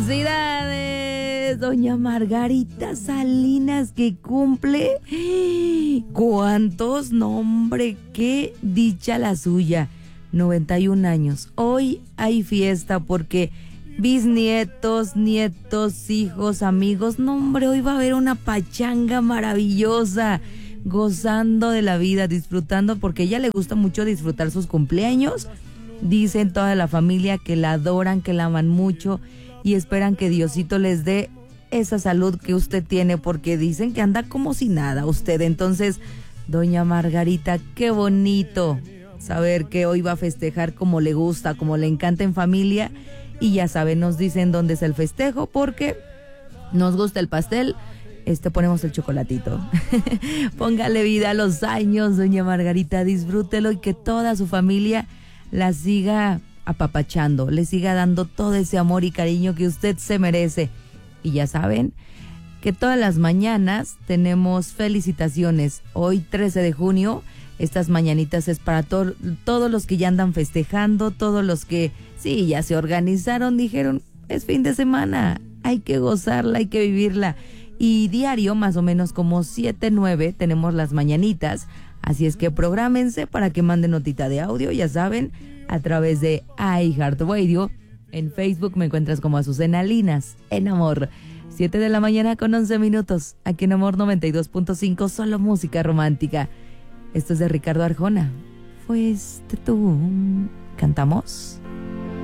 ¡Felicidades! Doña Margarita Salinas, que cumple. ¿Cuántos? No, hombre, qué dicha la suya. 91 años. Hoy hay fiesta porque bisnietos, nietos, hijos, amigos. No, hombre, hoy va a haber una pachanga maravillosa. Gozando de la vida, disfrutando, porque a ella le gusta mucho disfrutar sus cumpleaños. Dicen toda la familia que la adoran, que la aman mucho y esperan que Diosito les dé esa salud que usted tiene, porque dicen que anda como si nada usted. Entonces, doña Margarita, qué bonito saber que hoy va a festejar como le gusta, como le encanta en familia. Y ya saben, nos dicen dónde es el festejo, porque nos gusta el pastel, ponemos el chocolatito. Póngale vida a los años, doña Margarita, disfrútelo y que toda su familia la siga apapachando, le siga dando todo ese amor y cariño que usted se merece. Y ya saben que todas las mañanas tenemos felicitaciones. Hoy 13 de junio, estas mañanitas es para todos los que ya andan festejando, todos los que sí, ya se organizaron, dijeron, es fin de semana, hay que gozarla, hay que vivirla. Y diario, más o menos como 7, 9, tenemos las mañanitas. Así es que prográmense para que manden notita de audio, ya saben, a través de iHeartRadio. En Facebook me encuentras como Azucena Linas, en Amor. 7 de la mañana con 11 minutos. Aquí en Amor 92.5, solo música romántica. Esto es de Ricardo Arjona. Fuiste tú. ¿Cantamos?